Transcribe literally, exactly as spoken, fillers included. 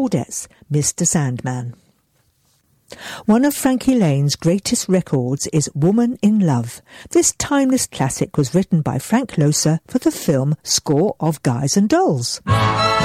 Claudet's Mister Sandman. One of Frankie Lane's greatest records is Woman in Love. This timeless classic was written by Frank Loesser for the film Score of Guys and Dolls.